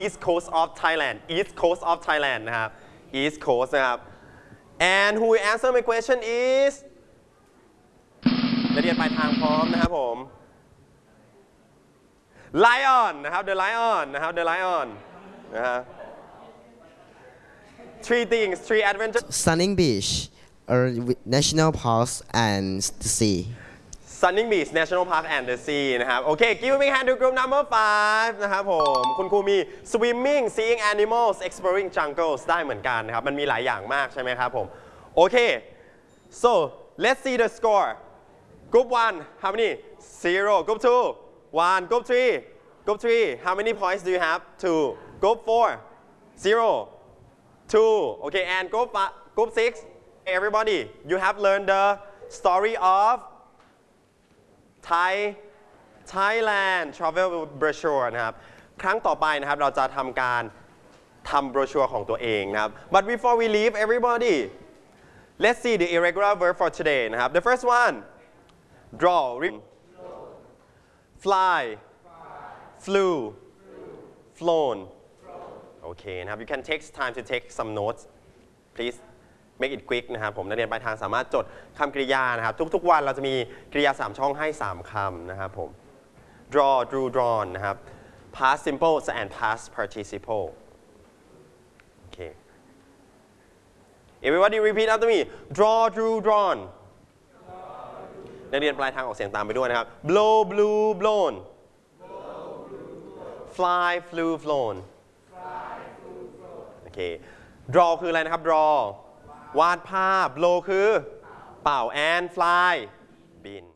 East Coast of Thailand East Coast of Thailand นะครับ East Coast นะครับ and who will answer my question is นักเรียนปลายทางพร้อมนะครับผม Lion นะครับ The Lion นะครับ The Lion นะฮะ three things three adventures Sunning Beach National Parks and the Sea Sunning Beach National Park and the Sea นะครับโอเค give me hand to group number 5นะครับผมคุณครูมี swimming seeing animals exploring jungles ได้เหมือนกันนะครับมันมีหลายอย่างมากใช่ไหมครับผมโอเค so let's see the score group 1 how many 0 group 2 1 group 3 group 3 how many points do you have 2 group 4 0 2 okay and group 6 everybody you have learned the story of Thailand Travel Brochure นะครับครั้งต่อไปนะครับเราจะทำการทำ brochure ของตัวเองนะครับ but before we leave everybody let's see the irregular verb for today นะครับ the first one draw fly flew flown โอเคนะครับ you can take time to take some notes please make it quick นะครับผมนักเรียนปลายทางสามารถจดคำกริยานะครับทุกๆวันเราจะมีกริยา3ช่องให้3คำนะครับผม draw drew drawn นะครับ past simple and past participle โอเค everybody repeat after me draw drew drawn นักเรียนปลายทางออกเสียงตามไปด้วยนะครับ blow blew blown fly flew flown โอเค draw คืออะไรนะครับ drawวาดภาพ blow คือเป่า and fly บิน